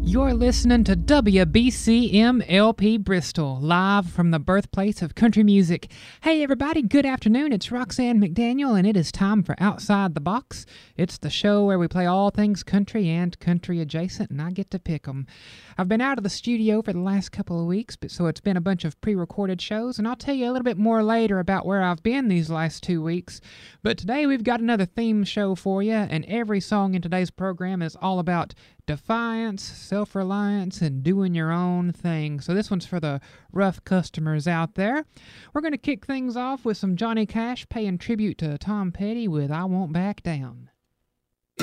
You're listening to WBCM LP Bristol, live from the birthplace of country music. Hey everybody, good afternoon. It's Roxanne McDaniel, and it is time for Outside the Box. It's the show where we play all things country and country adjacent, and I get to pick them. I've been out of the studio for the last couple of weeks, so it's been a bunch of pre-recorded shows, and I'll tell you a little bit more later about where I've been these last 2 weeks. But today we've got another theme show for you, and every song in today's program is all about defiance, self-reliance, and doing your own thing. So this one's for the rough customers out there. We're going to kick things off with some Johnny Cash paying tribute to Tom Petty with I Won't Back Down.